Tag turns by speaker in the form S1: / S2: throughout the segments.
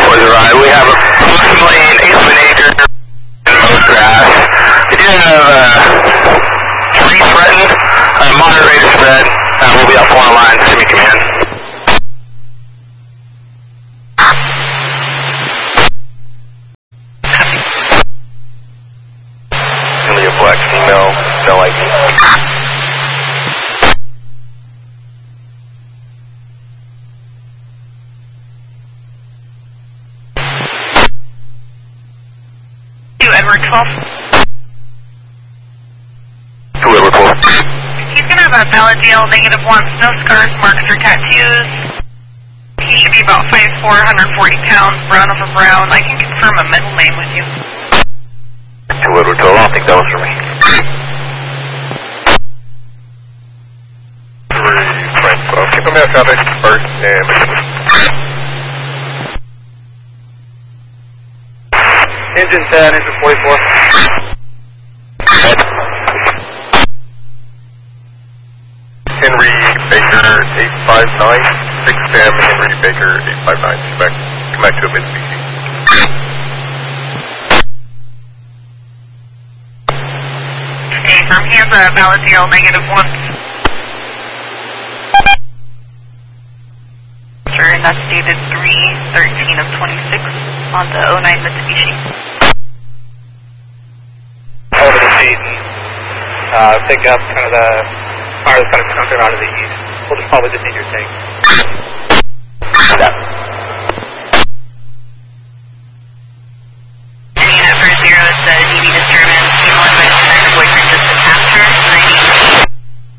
S1: for the ride. We have approximately an eighth of an acre in most grass. We do have tree threatened, moderate rate of spread. We'll be up on the line to meet command. Only a black female, no ID.
S2: Edward 12.
S1: To Edward 12.
S2: He's going to have a valid DL -1, no scars, marks, or tattoos. He should be about 5'4", 140 pounds, brown over brown. I can confirm a middle name with you.
S1: To Edward 12, I don't think that was for me. Keep him out, copy. Bert and Engine 10, engine 44. Henry Baker 859, 6 Sam Henry Baker 859. Come back to a Mitsubishi.
S2: Okay, from he has a valid DL -1. Sure, and that's dated 3/13 of 26 on the 09 Mitsubishi.
S3: Over the seat and pick up kind of the car that's kind of coming out of the east. We'll just probably just need your tank.
S1: Yeah.
S2: And unit for 0 is the DV disturbance. Female advised to her boyfriend just attacked her. 90.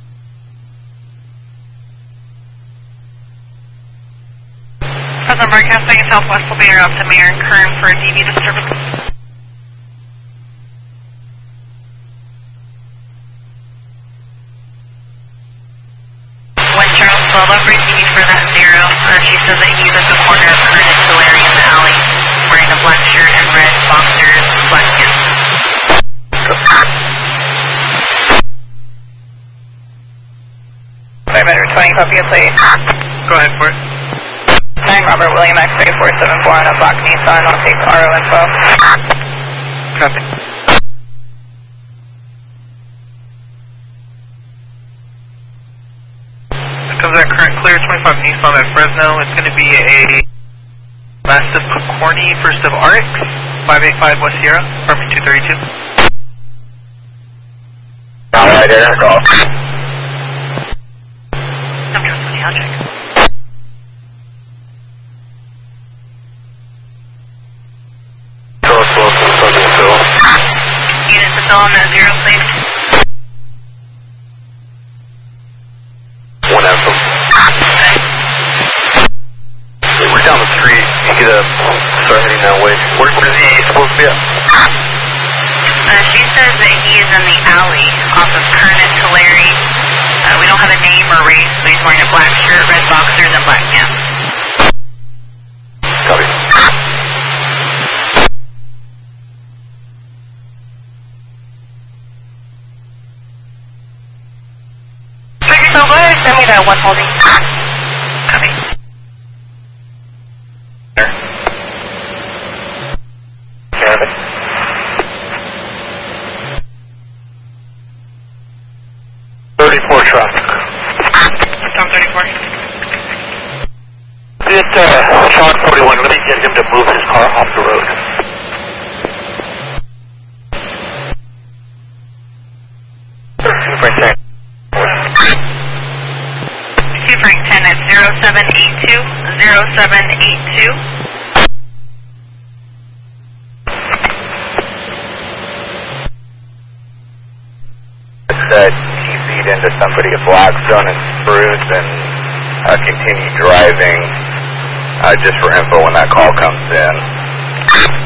S2: Present broadcasting Southwest Laverne up to Mayor and Kern for a DV disturbance. When Charles 12 up, DV for that 0. She says that he's at the corner of Kern and Tulare in the alley, wearing a black shirt and red boxers, black pants. Diameter 20, copy a plate.
S3: Go ahead for it.
S2: 9 Robert William X 474 on a black Nissan. I'll take RO info.
S3: Copy. Because that current clear 25 Nissan at Fresno, it's going to be a Mastiff Corny First of RX 585 West Sierra, apartment 232.
S1: Alright, there, go.
S2: I'm trusting I'll check. Units to fill on that 0, please.
S1: One of them. We're down the street. You get a start heading that way. Where's he supposed to be at?
S2: She says that he is in the alley off of Kern and Tulare. We don't have a name or race, but he's wearing a black shirt, red boxers, and black pants.
S1: Copy.
S2: Send me that 1 holding. Copy.
S1: Kevin. Traffic.
S2: Tom 34.
S1: It's Sean 41. Let me get him to move his car off the road.
S2: Frank 10 at 0782. 0782.
S1: Said he feed into somebody at Blackstone and Spruce and continue driving just for info when that call comes in.